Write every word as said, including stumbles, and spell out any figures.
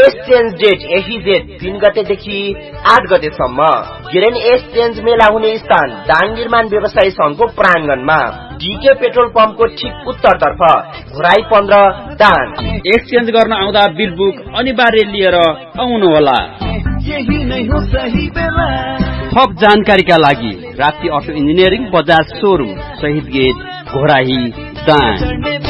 Exchange date एफिजेड तीन गतेदेखि आठ गतेसम्म। ग्रेन एक्सचेन्ज मेला हुने स्थान दाङ निर्माण व्यवसायी संघको प्राङ्गणमा, डीके पेट्रोल पम्पको ठिक उत्तरतर्फ, घोराई पन्ध्र दाङ। एक्सचेन्ज गर्न आउँदा बिल बुक अनिवार्य लिएर आउनुहोला। थप जानकारीका लागि Rapti auto engineering Bajaj showroom, शहीद गेट, घोराई दाङ।